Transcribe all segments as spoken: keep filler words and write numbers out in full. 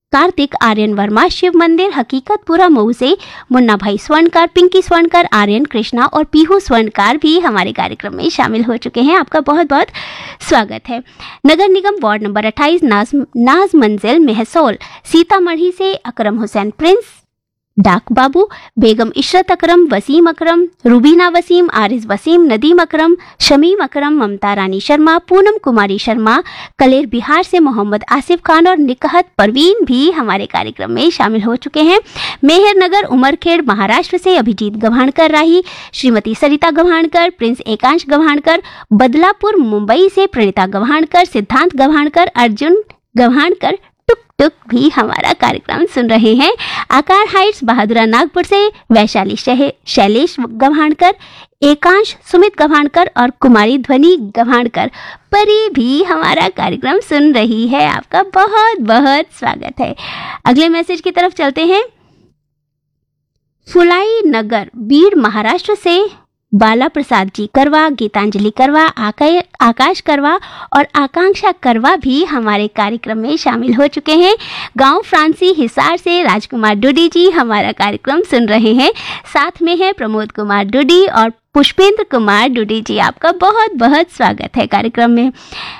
कार्तिक आर्यन वर्मा, शिव मंदिर हकीकतपुरा मऊ से मुन्ना भाई स्वर्णकार, पिंकी स्वर्णकार, आर्यन कृष्णा और पीहू स्वर्णकार भी हमारे कार्यक्रम में शामिल हो चुके हैं। आपका बहुत बहुत स्वागत है। नगर निगम वार्ड नंबर अट्ठाईस नाज नाज मंजिल मेहसोल सीतामढ़ी से अकरम हुसैन प्रिंस, डाक बाबू, बेगम इशरत अकरम, वसीम अकरम, रुबीना वसीम, आरिज वसीम, नदीम अकरम, शमीम अकरम, ममता रानी शर्मा, पूनम कुमारी शर्मा, कलेर बिहार से मोहम्मद आसिफ खान और निकहत परवीन भी हमारे कार्यक्रम में शामिल हो चुके हैं। मेहर नगर उमरखेड़ महाराष्ट्र से अभिजीत गव्हाणकर राही, श्रीमती सरिता गव्हाणकर, प्रिंस एकांश गव्हाणकर, बदलापुर मुंबई से प्रणीता गव्हाणकर, सिद्धांत गव्हाणकर, अर्जुन गव्हाणकर टुक टुक भी हमारा कार्यक्रम सुन रहे हैं। आकार हाइट्स बहादुरा नागपुर से वैशाली शैलेश गव्हाणकर, एकांश सुमित गव्हाणकर और कुमारी ध्वनि गव्हाणकर परी भी हमारा कार्यक्रम सुन रही है। आपका बहुत बहुत स्वागत है। अगले मैसेज की तरफ चलते हैं। फुलाई नगर बीड़ महाराष्ट्र से बाला प्रसाद जी करवा, गीतांजलि करवा, आका, आकाश करवा और आकांक्षा करवा भी हमारे कार्यक्रम में शामिल हो चुके हैं। गांव फ्रांसी हिसार से राजकुमार डुडी जी हमारा कार्यक्रम सुन रहे हैं। साथ में है प्रमोद कुमार डुडी और पुष्पेंद्र कुमार डुडी जी। आपका बहुत बहुत स्वागत है कार्यक्रम में।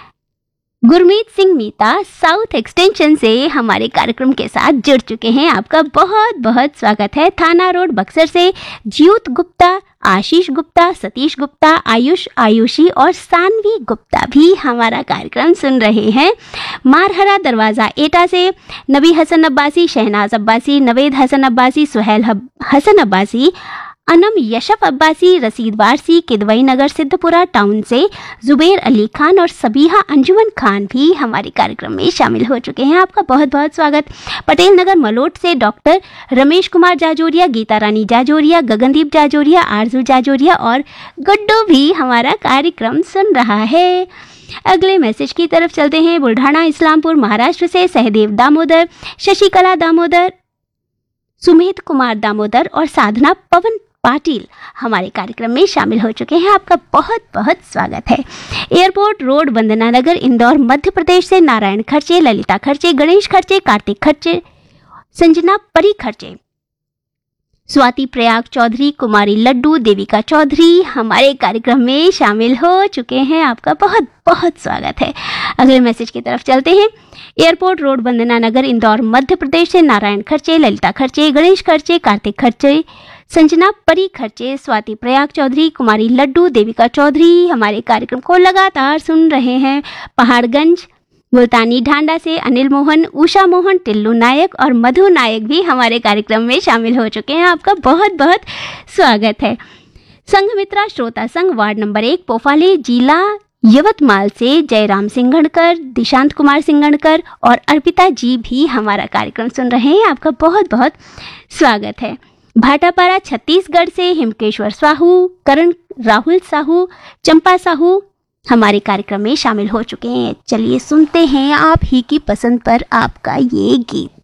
गुरमीत सिंह मीता साउथ एक्सटेंशन से हमारे कार्यक्रम के साथ जुड़ चुके हैं। आपका बहुत बहुत स्वागत है। थाना रोड बक्सर से ज्योत गुप्ता, आशीष गुप्ता, सतीश गुप्ता, आयुष आयुषी और सानवी गुप्ता भी हमारा कार्यक्रम सुन रहे हैं। मारहरा दरवाज़ा एटा से नबी हसन अब्बासी, शहनाज अब्बासी, नवेद हसन अब्बासी, सुहेल हसन अब्बासी, अनम यशफ अब्बासी, रसीद वारसी, किदवई नगर सिद्धपुरा टाउन से जुबेर अली खान और सबीहा अंजुमन खान भी हमारे कार्यक्रम में शामिल हो चुके हैं। आपका बहुत बहुत स्वागत। पटेल नगर मलोट से डॉक्टर रमेश कुमार जाजोरिया, गीता रानी जाजोरिया, गगनदीप जाजोरिया, आरजू जाजोरिया और गुड्डू भी हमारा कार्यक्रम सुन रहा है। अगले मैसेज की तरफ चलते हैं। बुल्ढाना इस्लामपुर महाराष्ट्र से सहदेव दामोदर, शशिकला दामोदर, सुमेध कुमार दामोदर और साधना पवन पाटिल हमारे कार्यक्रम में शामिल हो चुके हैं। आपका बहुत बहुत स्वागत है। एयरपोर्ट रोड वंदना नगर इंदौर मध्य प्रदेश से नारायण खर्चे, ललिता खर्चे, गणेश खर्चे, कार्तिक खर्चे, संजना परी खर्चे, स्वाति प्रयाग चौधरी, कुमारी लड्डू, देविका चौधरी हमारे कार्यक्रम में शामिल हो चुके हैं। आपका बहुत बहुत स्वागत है। अगले मैसेज की तरफ चलते हैं। एयरपोर्ट रोड वंदना नगर इंदौर मध्य प्रदेश से नारायण खर्चे, ललिता खर्चे, गणेश खर्चे, कार्तिक खर्चे, संजना परी खर्चे, स्वाति प्रयाग चौधरी, कुमारी लड्डू, देविका चौधरी हमारे कार्यक्रम को लगातार सुन रहे हैं। पहाड़गंज मुल्तानी ढांडा से अनिल मोहन, उषा मोहन, टिल्लू नायक और मधु नायक भी हमारे कार्यक्रम में शामिल हो चुके हैं। आपका बहुत बहुत स्वागत है। संघमित्रा श्रोता संघ वार्ड नंबर एक पोफाली जिला यवतमाल से जयराम सिंगणकर, दिशांत कुमार सिंगणकर और अर्पिता जी भी हमारा कार्यक्रम सुन रहे हैं। आपका बहुत बहुत स्वागत है। भाटापारा छत्तीसगढ़ से हिमकेश्वर साहू, करण राहुल साहू, चंपा साहू हमारे कार्यक्रम में शामिल हो चुके हैं। चलिए सुनते हैं आप ही की पसंद पर आपका ये गीत।